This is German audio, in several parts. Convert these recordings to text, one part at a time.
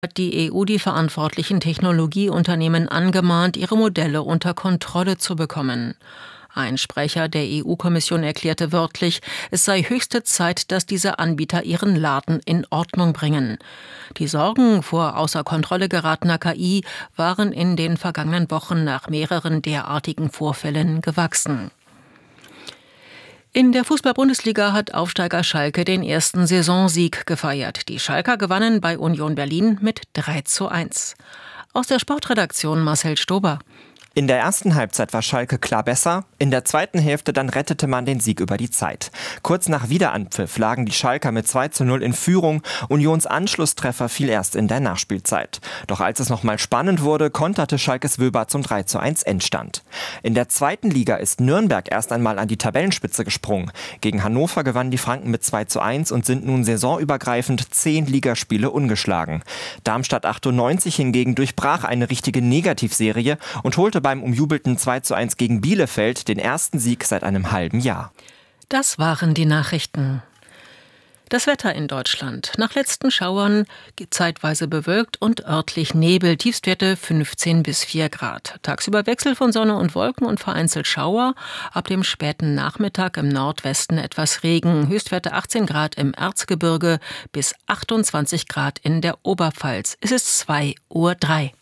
Hat die EU die verantwortlichen Technologieunternehmen angemahnt, ihre Modelle unter Kontrolle zu bekommen. Ein Sprecher der EU-Kommission erklärte wörtlich, es sei höchste Zeit, dass diese Anbieter ihren Laden in Ordnung bringen. Die Sorgen vor außer Kontrolle geratener KI waren in den vergangenen Wochen nach mehreren derartigen Vorfällen gewachsen. In der Fußball-Bundesliga hat Aufsteiger Schalke den ersten Saisonsieg gefeiert. Die Schalker gewannen bei Union Berlin mit 3:1. Aus der Sportredaktion Marcel Stober. In der ersten Halbzeit war Schalke klar besser, in der zweiten Hälfte dann rettete man den Sieg über die Zeit. Kurz nach Wiederanpfiff lagen die Schalker mit 2:0 in Führung, Unions Anschlusstreffer fiel erst in der Nachspielzeit. Doch als es nochmal spannend wurde, konterte Schalkes Wöber zum 3:1 Endstand. In der zweiten Liga ist Nürnberg erst einmal an die Tabellenspitze gesprungen. Gegen Hannover gewannen die Franken mit 2:1 und sind nun saisonübergreifend 10 Ligaspiele ungeschlagen. Darmstadt 98 hingegen durchbrach eine richtige Negativserie und holte beim umjubelten 2:1 gegen Bielefeld den ersten Sieg seit einem halben Jahr. Das waren die Nachrichten. Das Wetter in Deutschland. Nach letzten Schauern zeitweise bewölkt und örtlich Nebel. Tiefstwerte 15 bis 4 Grad. Tagsüber Wechsel von Sonne und Wolken und vereinzelt Schauer. Ab dem späten Nachmittag im Nordwesten etwas Regen. Höchstwerte 18 Grad im Erzgebirge bis 28 Grad in der Oberpfalz. Es ist 2:03 Uhr.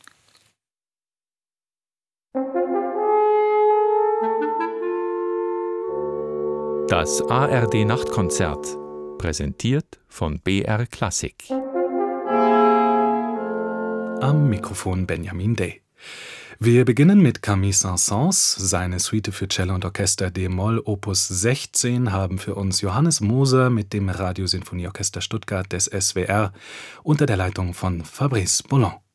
Das ARD-Nachtkonzert, präsentiert von BR Klassik. Am Mikrofon Benjamin Day. Wir beginnen mit Camille Saint-Saëns. Seine Suite für Cello und Orchester d-Moll Opus 16 haben für uns Johannes Moser mit dem Radiosinfonieorchester Stuttgart des SWR unter der Leitung von Fabrice Boulon.